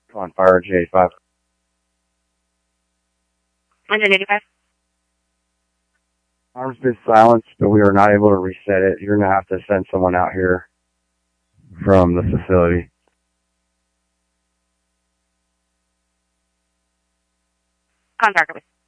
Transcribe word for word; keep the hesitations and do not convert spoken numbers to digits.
On fire, J eighty-five. one eighty-five. Alarm's been silenced, but we are not able to reset it. You're going to have to send someone out here from the facility. On target.